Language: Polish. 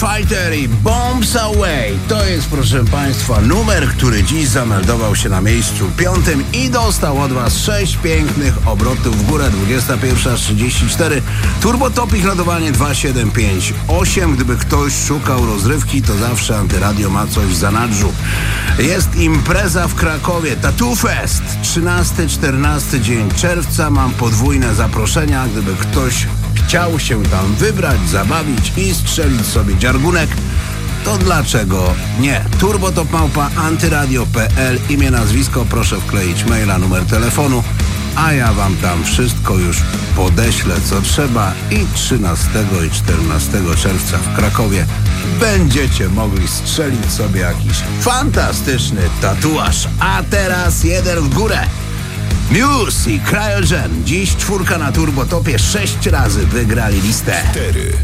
Fighter i Bombs Away. To jest, proszę Państwa, numer, który dziś zameldował się na miejscu 5 i dostał od Was 6 pięknych obrotów w górę. 21:34. Turbo Topik, notowanie 2758. Gdyby ktoś szukał rozrywki, to zawsze Antyradio ma coś w zanadrzu. Jest impreza w Krakowie, Tattoo Fest. 13-14 dzień czerwca. Mam podwójne zaproszenia. Gdyby ktoś chciał się tam wybrać, zabawić i strzelić sobie dziargunek, to dlaczego nie? turbotop@antyradio.pl, imię, nazwisko, proszę wkleić maila, numer telefonu, a ja Wam tam wszystko już podeślę, co trzeba, i 13 i 14 czerwca w Krakowie będziecie mogli strzelić sobie jakiś fantastyczny tatuaż. A teraz jeden w górę. Muse i Cryogen. Dziś 4 na Turbotopie 6 razy wygrali listę. 4.